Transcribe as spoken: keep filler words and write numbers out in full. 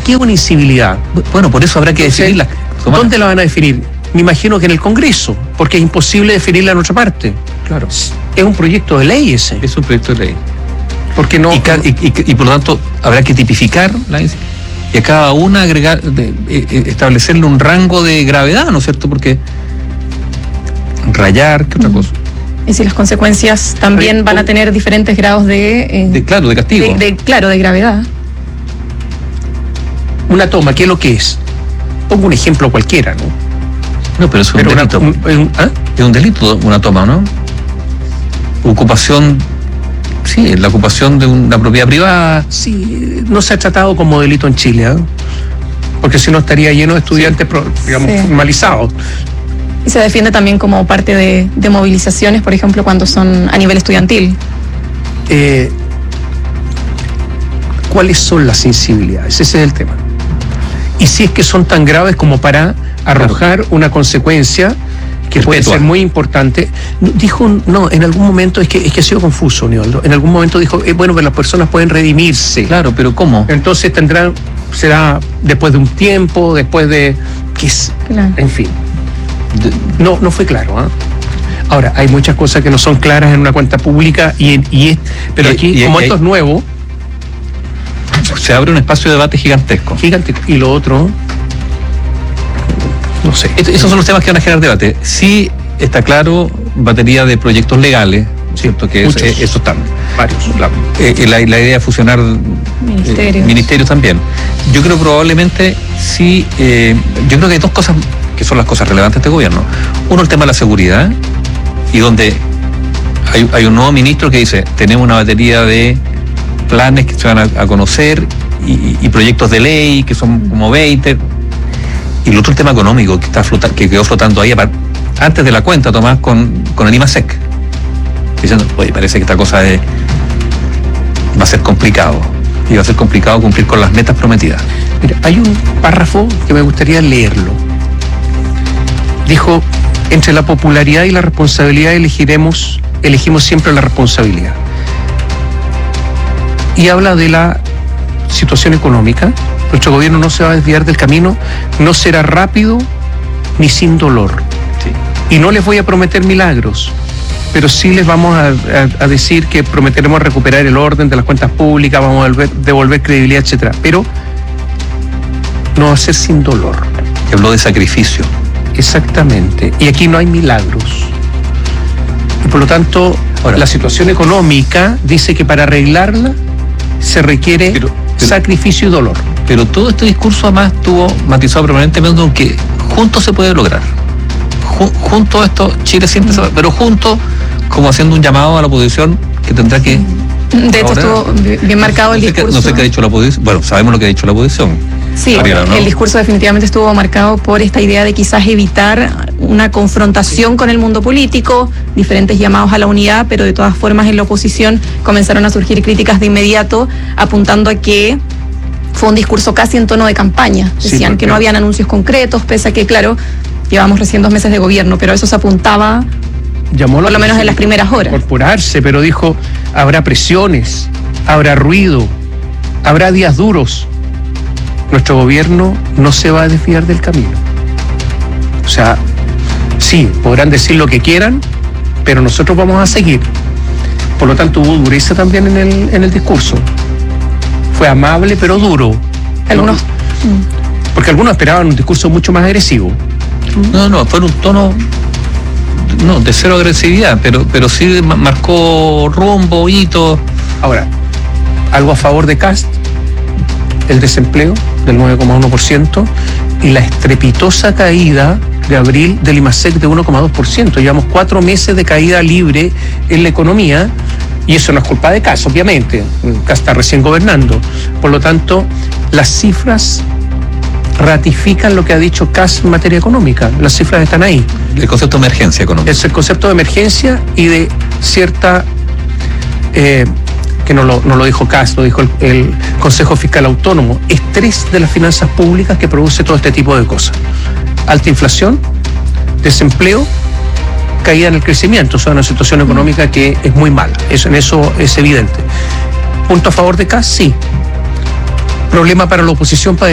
¿qué es una incivilidad? Bueno, por eso habrá que Entonces, definirla. ¿Dónde la van a definir? Me imagino que en el Congreso, porque es imposible definirla en otra parte. Claro. Es un proyecto de ley ese. Es un proyecto de ley. Porque no, y, ca- y, y, y por lo tanto habrá que tipificar la, y a cada una agregar, de, eh, establecerle un rango de gravedad, ¿no es cierto? Porque rayar, ¿qué otra cosa? Y si las consecuencias también van a tener diferentes grados de, eh, De, claro, de castigo. de, de- claro, de gravedad. una toma, ¿qué es lo que es? Pongo un ejemplo cualquiera, ¿no? No, pero es un Pero una- delito. un- un- ¿ah? Es un delito una toma, ¿no? Ocupación, sí, la ocupación de una propiedad privada. Sí, no se ha tratado como delito en Chile, ¿eh? Porque si no estaría lleno de estudiantes, pro- digamos, Sí. formalizados. Y se defiende también como parte de, de movilizaciones, por ejemplo, cuando son a nivel estudiantil. Eh, ¿Cuáles son las sensibilidades? Ese es el tema. Y si es que son tan graves como para arrojar una consecuencia que puede Perpetua. ser muy importante. No, Dijo, no, en algún momento, es que, es que ha sido confuso, Nivaldo. En algún momento dijo, eh, bueno, pero las personas pueden redimirse. Claro, pero ¿cómo? Entonces tendrán, será después de un tiempo, después de, ¿qué es? Claro. En fin, De- no, no fue claro, ¿ah? Ahora, hay muchas cosas que no son claras en una cuenta pública, y, y es, pero Y- aquí, y- como y- esto es nuevo, se abre un espacio de debate gigantesco. gigante, y lo otro, no sé. Esto- esos son los temas que van a generar debate. Sí está claro, batería de proyectos legales, ¿cierto? Que es, muchos. eh, eso están. Varios. La, eh, la, la idea de fusionar Ministerios. eh, ministerios también. Yo creo probablemente sí, eh, yo creo que hay dos cosas que son las cosas relevantes de este gobierno. Uno, el tema de la seguridad, y donde hay, hay un nuevo ministro que dice, tenemos una batería de planes que se van a, a conocer y, y proyectos de ley que son como veinte. Y el otro, el tema económico que está flota, que quedó flotando ahí apar- antes de la cuenta, Tomás, con, con el IMASEC, diciendo, oye, parece que esta cosa es, va a ser complicado, y va a ser complicado cumplir con las metas prometidas. Mira, hay un párrafo que me gustaría leerlo. Dijo, entre la popularidad y la responsabilidad elegiremos, elegimos siempre la responsabilidad. Y habla de la situación económica. Nuestro gobierno no se va a desviar del camino, no será rápido ni sin dolor. Y no les voy a prometer milagros, pero sí les vamos a, a- a decir que prometeremos recuperar el orden de las cuentas públicas, vamos a devolver, devolver credibilidad, etcétera. Pero no va a ser sin dolor. Habló de sacrificio. Exactamente. Y aquí no hay milagros. Y por lo tanto, Ahora, la situación económica dice que para arreglarla se requiere Pero- pero- sacrificio y dolor. Pero todo este discurso además estuvo matizado permanentemente con que juntos se puede lograr. Ju- junto a esto, Chile siempre se va, pero juntos, como haciendo un llamado a la oposición que tendrá que... De hecho, Ahora, estuvo bi- bien marcado el no sé qué- discurso. No sé qué ha dicho la oposición. Bueno, sabemos lo que ha dicho la oposición. Sí, Ariela, ¿no? el discurso definitivamente estuvo marcado por esta idea de quizás evitar una confrontación con el mundo político, diferentes llamados a la unidad, pero de todas formas en la oposición comenzaron a surgir críticas de inmediato, apuntando a que fue un discurso casi en tono de campaña. Sí, Decían porque- que no habían anuncios concretos, pese a que, claro, llevamos recién dos meses de gobierno, pero eso se apuntaba Llamó a la por lo menos en las oposición primeras a horas. incorporarse, pero dijo, habrá presiones, habrá ruido, habrá días duros. Nuestro gobierno no se va a desviar del camino. O sea, sí, podrán decir lo que quieran, pero nosotros vamos a seguir. Por lo tanto, hubo dureza también en el, en el discurso. Fue amable, pero duro. Algunos... ¿No? Porque algunos esperaban un discurso mucho más agresivo. No, no, fue en un tono no, de cero agresividad, pero, pero sí ma- marcó rumbo, hito. Ahora, algo a favor de Cast, el desempleo del nueve coma uno por ciento y la estrepitosa caída de abril del IMASEC de uno coma dos por ciento. Llevamos cuatro meses de caída libre en la economía y eso no es culpa de Cast, obviamente. Cast está recién gobernando. Por lo tanto, las cifras ratifican lo que ha dicho Cast en materia económica. Las cifras están ahí. El concepto de emergencia económica. Es el concepto de emergencia y de cierta, eh, que no lo, no lo dijo Cast, lo dijo el, el Consejo Fiscal Autónomo, estrés de las finanzas públicas que produce todo este tipo de cosas. Alta inflación, desempleo, caída en el crecimiento, o sea, una situación económica que es muy mala. Eso, en eso es evidente. ¿Punto a favor de Cast? Sí. ¿Problema para la oposición para